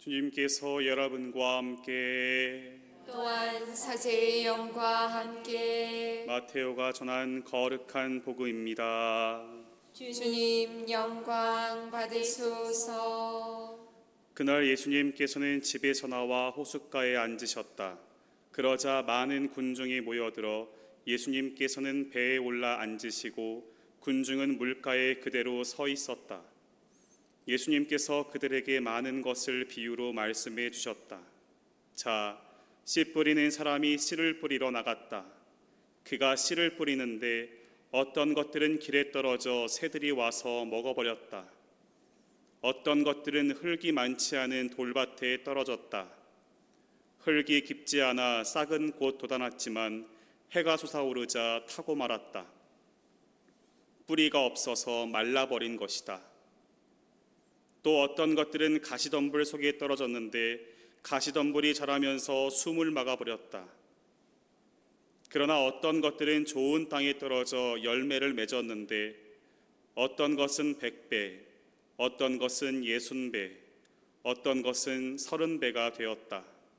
주님께서 여러분과 함께 또한 사제의 영과 함께 마테오가 전한 거룩한 복음입니다. 주님 영광 받으소서. 그날 예수님께서는 집에서 나와 호숫가에 앉으셨다. 그러자 많은 군중이 모여들어 예수님께서는 배에 올라 앉으시고 군중은 물가에 그대로 서 있었다. 예수님께서 그들에게 많은 것을 비유로 말씀해 주셨다. 자, 씨 뿌리는 사람이 씨를 뿌리러 나갔다. 그가 씨를 뿌리는데 어떤 것들은 길에 떨어져 새들이 와서 먹어버렸다. 어떤 것들은 흙이 많지 않은 돌밭에 떨어졌다. 흙이 깊지 않아 싹은 곧 돋아났지만 해가 솟아오르자 타고 말았다. 뿌리가 없어서 말라버린 것이다. 또 어떤 것들은 가시덤불 속에 떨어졌는데 가시덤불이 자라면서 숨을 막아버렸다. 그러나 어떤 것들은 좋은 땅에 떨어져 열매를 맺었는데 어떤 것은 100배, 어떤 것은 60배, 어떤 것은 30배가 되었다.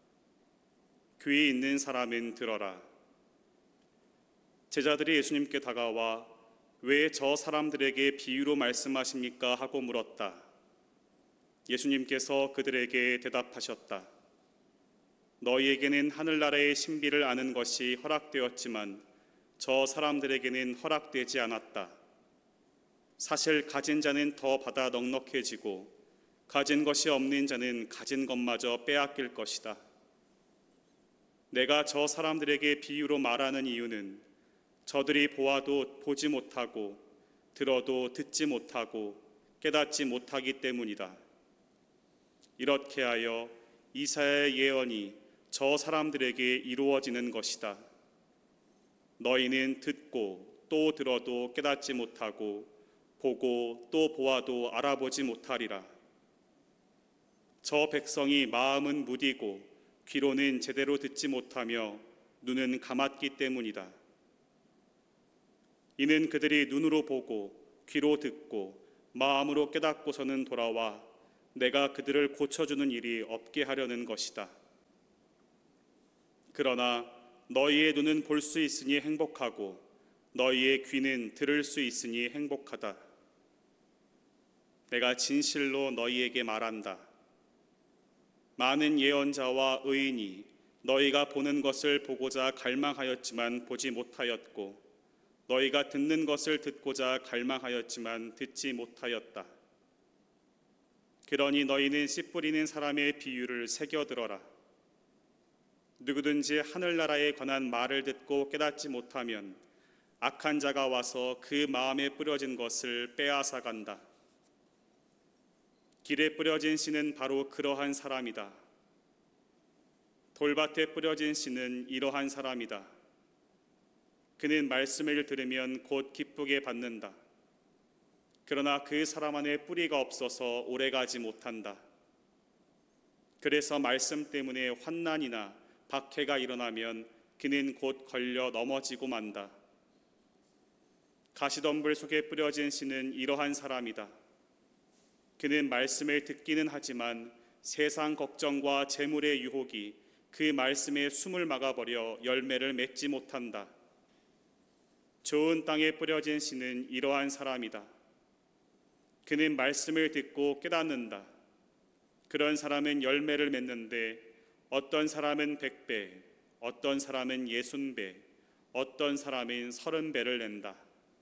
귀 있는 사람은 들어라. 제자들이 예수님께 다가와 왜 저 사람들에게 비유로 말씀하십니까? 하고 물었다. 예수님께서 그들에게 대답하셨다. 너희에게는 하늘나라의 신비를 아는 것이 허락되었지만 저 사람들에게는 허락되지 않았다. 사실 가진 자는 더 받아 넉넉해지고 가진 것이 없는 자는 가진 것마저 빼앗길 것이다. 내가 저 사람들에게 비유로 말하는 이유는 저들이 보아도 보지 못하고 들어도 듣지 못하고 깨닫지 못하기 때문이다. 이렇게 하여 이사야의 예언이 저 사람들에게 이루어지는 것이다. 너희는 듣고 또 들어도 깨닫지 못하고 보고 또 보아도 알아보지 못하리라. 저 백성이 마음은 무디고 귀로는 제대로 듣지 못하며 눈은 감았기 때문이다. 이는 그들이 눈으로 보고 귀로 듣고 마음으로 깨닫고서는 돌아와 내가 그들을 고쳐주는 일이 없게 하려는 것이다. 그러나 너희의 눈은 볼 수 있으니 행복하고 너희의 귀는 들을 수 있으니 행복하다. 내가 진실로 너희에게 말한다. 많은 예언자와 의인이 너희가 보는 것을 보고자 갈망하였지만 보지 못하였고 너희가 듣는 것을 듣고자 갈망하였지만 듣지 못하였다. 그러니 너희는 씨 뿌리는 사람의 비유를 새겨들어라. 누구든지 하늘나라에 관한 말을 듣고 깨닫지 못하면 악한 자가 와서 그 마음에 뿌려진 것을 빼앗아 간다. 길에 뿌려진 씨는 바로 그러한 사람이다. 돌밭에 뿌려진 씨는 이러한 사람이다. 그는 말씀을 들으면 곧 기쁘게 받는다. 그러나 그 사람 안에 뿌리가 없어서 오래가지 못한다. 그래서 말씀 때문에 환난이나 박해가 일어나면 그는 곧 걸려 넘어지고 만다. 가시덤불 속에 뿌려진 씨는 이러한 사람이다. 그는 말씀을 듣기는 하지만 세상 걱정과 재물의 유혹이 그 말씀에 숨을 막아버려 열매를 맺지 못한다. 좋은 땅에 뿌려진 씨는 이러한 사람이다. 그는 말씀을 듣고 깨닫는다. 그런 사람은 열매를 맺는데 어떤 사람은 100배, 어떤 사람은 60배, 어떤 사람은 30배를 낸다.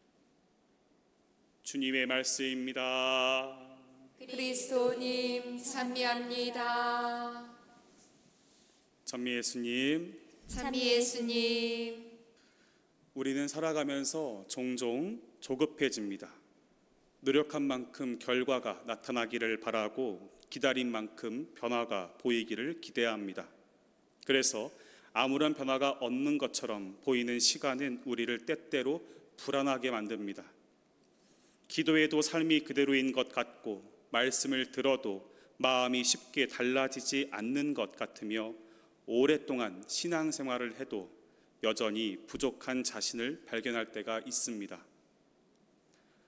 주님의 말씀입니다. 그리스도님 찬미합니다. 찬미 예수님. 찬미 예수님. 우리는 살아가면서 종종 조급해집니다. 노력한 만큼 결과가 나타나기를 바라고 기다린 만큼 변화가 보이기를 기대합니다. 그래서 아무런 변화가 없는 것처럼 보이는 시간은 우리를 때때로 불안하게 만듭니다. 기도해도 삶이 그대로인 것 같고 말씀을 들어도 마음이 쉽게 달라지지 않는 것 같으며 오랫동안 신앙생활을 해도 여전히 부족한 자신을 발견할 때가 있습니다.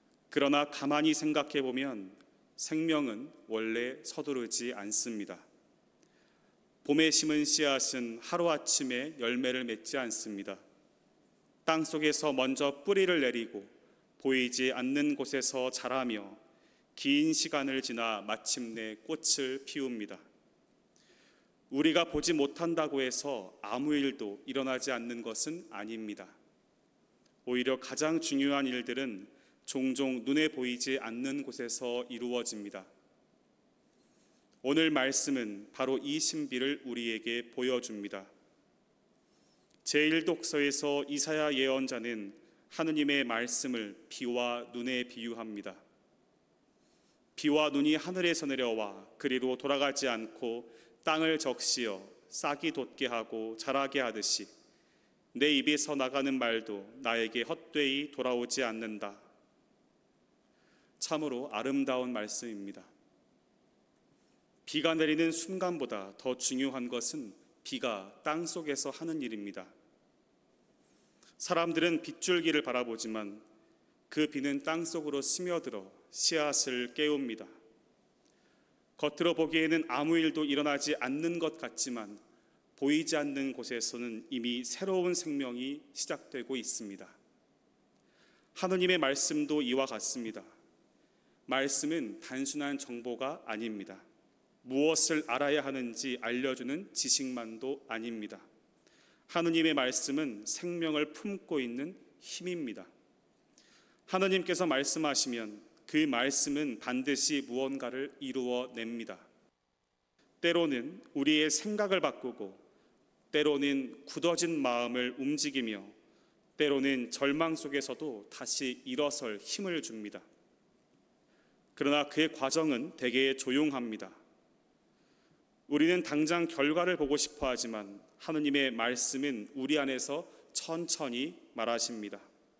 그러나 가만히 생각해 보면 생명은 원래 서두르지 않습니다. 봄에 심은 씨앗은 하루아침에 열매를 맺지 않습니다. 땅 속에서 먼저 뿌리를 내리고 보이지 않는 곳에서 자라며 긴 시간을 지나 마침내 꽃을 피웁니다. 우리가 보지 못한다고 해서 아무 일도 일어나지 않는 것은 아닙니다. 오히려 가장 중요한 일들은 종종 눈에 보이지 않는 곳에서 이루어집니다. 오늘 말씀은 바로 이 신비를 우리에게 보여줍니다. 제1독서에서 이사야 예언자는 하느님의 말씀을 비와 눈에 비유합니다. 비와 눈이 하늘에서 내려와 그리로 돌아가지 않고 땅을 적시어 싹이 돋게 하고 자라게 하듯이 내 입에서 나가는 말도 나에게 헛되이 돌아오지 않는다. 참으로 아름다운 말씀입니다. 비가 내리는 순간보다 더 중요한 것은 비가 땅 속에서 하는 일입니다. 사람들은 빗줄기를 바라보지만 그 비는 땅 속으로 스며들어 씨앗을 깨웁니다. 겉으로 보기에는 아무 일도 일어나지 않는 것 같지만 보이지 않는 곳에서는 이미 새로운 생명이 시작되고 있습니다. 하느님의 말씀도 이와 같습니다. 말씀은 단순한 정보가 아닙니다. 무엇을 알아야 하는지 알려주는 지식만도 아닙니다. 하느님의 말씀은 생명을 품고 있는 힘입니다. 하느님께서 말씀하시면 그 말씀은 반드시 무언가를 이루어냅니다. 때로는 우리의 생각을 바꾸고, 때로는 굳어진 마음을 움직이며, 때로는 절망 속에서도 다시 일어설 힘을 줍니다. 그러나 그의 과정은 되게 조용합니다. 우리는 당장 결과를 보고 싶어 하지만 하느님의 말씀은 우리 안에서 천천히 말하십니다.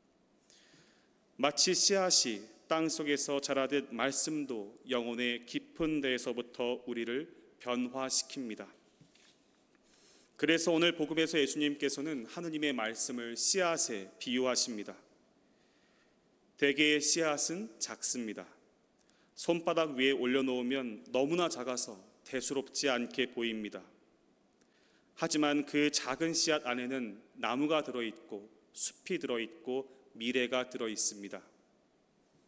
마치 씨앗이 땅 속에서 자라듯 말씀도 영혼의 깊은 데에서부터 우리를 변화시킵니다. 그래서 오늘 복음에서 예수님께서는 하느님의 말씀을 씨앗에 비유하십니다. 대개의 씨앗은 작습니다. 손바닥 위에 올려놓으면 너무나 작아서 대수롭지 않게 보입니다. 하지만 그 작은 씨앗 안에는 나무가 들어있고 숲이 들어있고 미래가 들어있습니다.